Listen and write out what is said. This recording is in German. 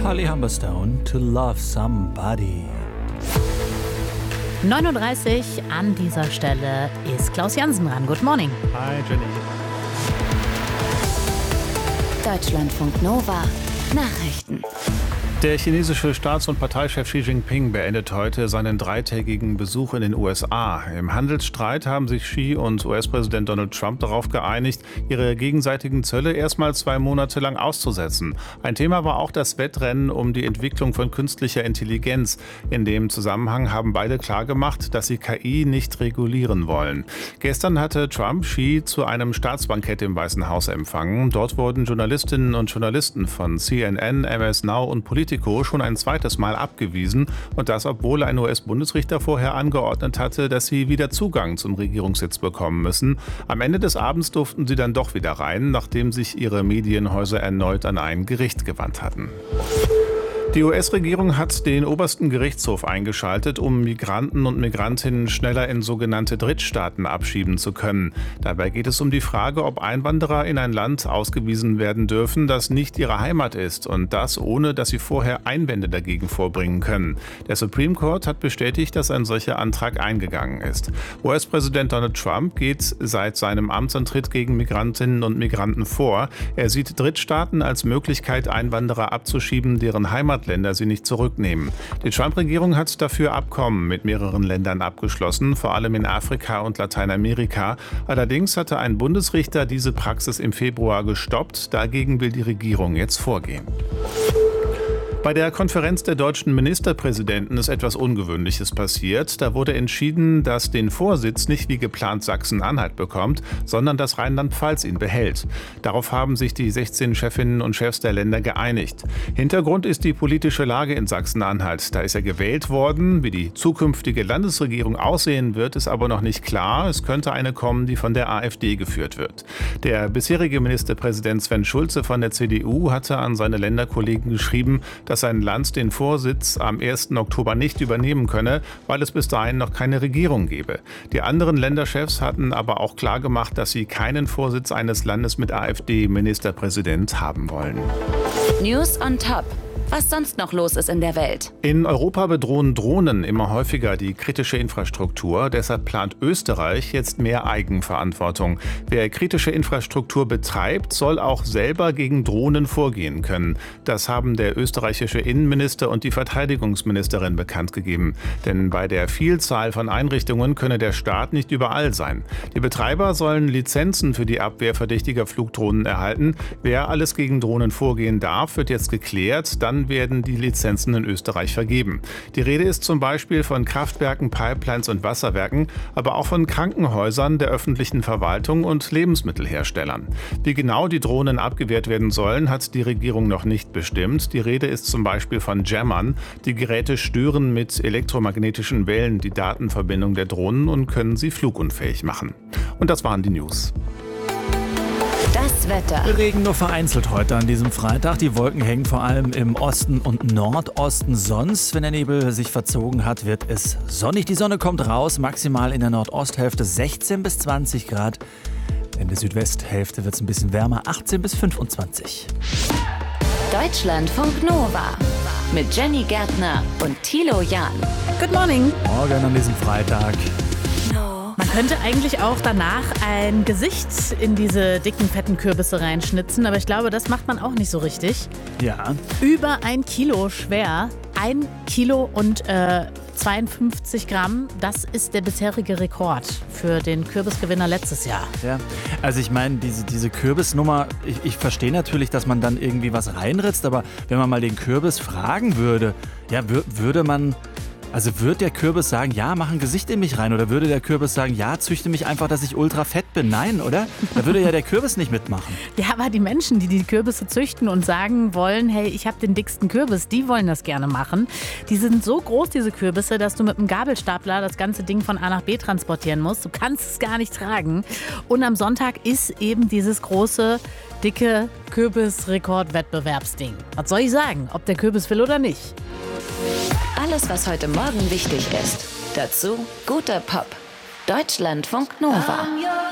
Holly Humberstone, To Love Somebody. 9:30 an dieser Stelle ist Klaus Jansen dran. Good morning. Hi, Jenny. Deutschlandfunk Nova. Nachrichten. Der chinesische Staats- und Parteichef Xi Jinping beendet heute seinen dreitägigen Besuch in den USA. Im Handelsstreit haben sich Xi und US-Präsident Donald Trump darauf geeinigt, ihre gegenseitigen Zölle erstmal 2 Monate lang auszusetzen. Ein Thema war auch das Wettrennen um die Entwicklung von künstlicher Intelligenz. In dem Zusammenhang haben beide klargemacht, dass sie KI nicht regulieren wollen. Gestern hatte Trump Xi zu einem Staatsbankett im Weißen Haus empfangen. Dort wurden Journalistinnen und Journalisten von CNN, MS Now und Politico schon ein zweites Mal abgewiesen, und das, obwohl ein US-Bundesrichter vorher angeordnet hatte, dass sie wieder Zugang zum Regierungssitz bekommen müssen. Am Ende des Abends durften sie dann doch wieder rein, nachdem sich ihre Medienhäuser erneut an ein Gericht gewandt hatten. Die US-Regierung hat den obersten Gerichtshof eingeschaltet, um Migranten und Migrantinnen schneller in sogenannte Drittstaaten abschieben zu können. Dabei geht es um die Frage, ob Einwanderer in ein Land ausgewiesen werden dürfen, das nicht ihre Heimat ist, und das ohne, dass sie vorher Einwände dagegen vorbringen können. Der Supreme Court hat bestätigt, dass ein solcher Antrag eingegangen ist. US-Präsident Donald Trump geht seit seinem Amtsantritt gegen Migrantinnen und Migranten vor. Er sieht Drittstaaten als Möglichkeit, Einwanderer abzuschieben, deren Heimatländer sie nicht zurücknehmen. Die Trump-Regierung hat dafür Abkommen mit mehreren Ländern abgeschlossen, vor allem in Afrika und Lateinamerika. Allerdings hatte ein Bundesrichter diese Praxis im Februar gestoppt. Dagegen will die Regierung jetzt vorgehen. Bei der Konferenz der deutschen Ministerpräsidenten ist etwas Ungewöhnliches passiert. Da wurde entschieden, dass den Vorsitz nicht wie geplant Sachsen-Anhalt bekommt, sondern dass Rheinland-Pfalz ihn behält. Darauf haben sich die 16 Chefinnen und Chefs der Länder geeinigt. Hintergrund ist die politische Lage in Sachsen-Anhalt. Da ist er gewählt worden. Wie die zukünftige Landesregierung aussehen wird, ist aber noch nicht klar. Es könnte eine kommen, die von der AfD geführt wird. Der bisherige Ministerpräsident Sven Schulze von der CDU hatte an seine Länderkollegen geschrieben, dass sein Land den Vorsitz am 1. Oktober nicht übernehmen könne, weil es bis dahin noch keine Regierung gebe. Die anderen Länderchefs hatten aber auch klargemacht, dass sie keinen Vorsitz eines Landes mit AfD-Ministerpräsident haben wollen. News on Top. Was sonst noch los ist in der Welt. In Europa bedrohen Drohnen immer häufiger die kritische Infrastruktur. Deshalb plant Österreich jetzt mehr Eigenverantwortung. Wer kritische Infrastruktur betreibt, soll auch selber gegen Drohnen vorgehen können. Das haben der österreichische Innenminister und die Verteidigungsministerin bekannt gegeben. Denn bei der Vielzahl von Einrichtungen könne der Staat nicht überall sein. Die Betreiber sollen Lizenzen für die Abwehr verdächtiger Flugdrohnen erhalten. Wer alles gegen Drohnen vorgehen darf, wird jetzt geklärt. Dann werden die Lizenzen in Österreich vergeben. Die Rede ist zum Beispiel von Kraftwerken, Pipelines und Wasserwerken, aber auch von Krankenhäusern, der öffentlichen Verwaltung und Lebensmittelherstellern. Wie genau die Drohnen abgewehrt werden sollen, hat die Regierung noch nicht bestimmt. Die Rede ist zum Beispiel von Jammern. Die Geräte stören mit elektromagnetischen Wellen die Datenverbindung der Drohnen und können sie flugunfähig machen. Und das waren die News. Das Wetter. Regen nur vereinzelt heute an diesem Freitag. Die Wolken hängen vor allem im Osten und Nordosten. Sonst, wenn der Nebel sich verzogen hat, wird es sonnig. Die Sonne kommt raus, maximal in der Nordosthälfte 16 bis 20 Grad. In der Südwesthälfte wird es ein bisschen wärmer, 18 bis 25. Deutschlandfunk Nova. Mit Jenny Gärtner und Thilo Jahn. Good morning. Morgen an diesem Freitag. Man könnte eigentlich auch danach ein Gesicht in diese dicken, fetten Kürbisse reinschnitzen, aber ich glaube, das macht man auch nicht so richtig. Ja. Über 1 Kilo schwer, 1 Kilo und 52 Gramm, das ist der bisherige Rekord für den Kürbisgewinner letztes Jahr. Ja, also ich meine, diese Kürbisnummer, ich verstehe natürlich, dass man dann irgendwie was reinritzt, aber wenn man mal den Kürbis fragen würde, ja, wird der Kürbis sagen, ja, mach ein Gesicht in mich rein? Oder würde der Kürbis sagen, ja, züchte mich einfach, dass ich ultra fett bin? Nein, oder? Da würde ja der Kürbis nicht mitmachen. Ja, aber die Menschen, die die Kürbisse züchten und sagen wollen, hey, ich habe den dicksten Kürbis, die wollen das gerne machen. Die sind so groß, diese Kürbisse, dass du mit einem Gabelstapler das ganze Ding von A nach B transportieren musst. Du kannst es gar nicht tragen. Und am Sonntag ist eben dieses große, dicke Kürbisrekord-Wettbewerbsding. Was soll ich sagen, ob der Kürbis will oder nicht? Alles, was heute Morgen wichtig ist. Dazu guter Pop. Deutschlandfunk Nova.